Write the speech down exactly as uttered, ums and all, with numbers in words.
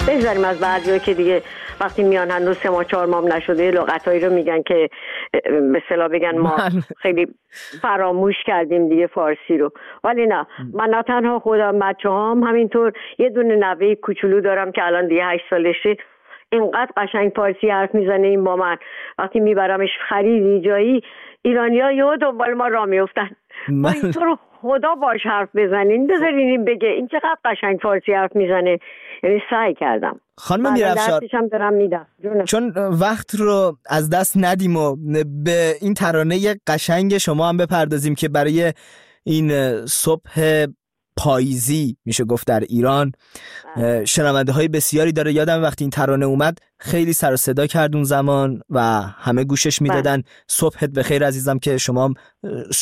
بذاریم از بعضیا که دیگه وقتی میان هنوز سه ماه چهار ماه نشده لغتایی رو میگن که به اصطلاح بگن ما خیلی فراموش کردیم دیگه فارسی رو. ولی نه، من نه تنها خودم، بچه‌هام همینطور. یه دونه نوه کوچولو دارم که الان دیگه هشت سالشه، اینقدر قشنگ فارسی حرف میزنه این با من. وقتی میبرمش خریدی جایی، ایرانی‌ها یهو دنبال ما راه میافتن. من تو رو خدا باش حرف بزنین، بذارین این بگه این چقدر قشنگ فارسی حرف میزنه. یعنی سعی کردم. خانم میرافشار، درسشم دارم میدم چون وقت رو از دست ندیم و به این ترانه قشنگ شما هم بپردازیم که برای این صبح پاییزی میشه گفت در ایران شنونده های بسیاری داره. یادم وقتی این ترانه اومد خیلی سر و صدا کرد اون زمان و همه گوشش میدادن. صبحت بخیر عزیزم که شما